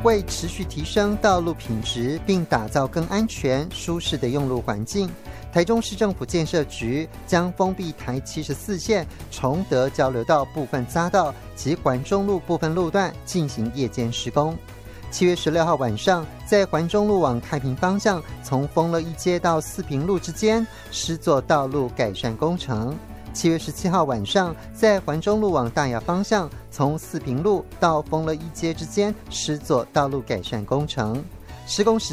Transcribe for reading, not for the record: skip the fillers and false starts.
为持续提升道路品质，并打造更安全、舒适的用路环境，台中市政府建设局将封闭台74线崇德交流道部分匝道及环中路部分路段进行夜间施工。7月16号晚上，在环中路往太平方向，从丰乐一街到四平路之间施作道路改善工程。7月17号晚上，在环中路往大雅方向，从四平路到丰乐一街之间施作道路改善工程。施工时